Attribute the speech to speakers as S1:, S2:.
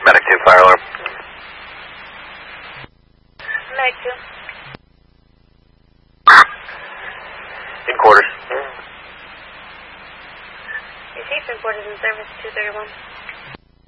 S1: Medic 2, fire alarm.
S2: Medic 2.
S1: In quarters.
S2: Your chief in quarters in service 231.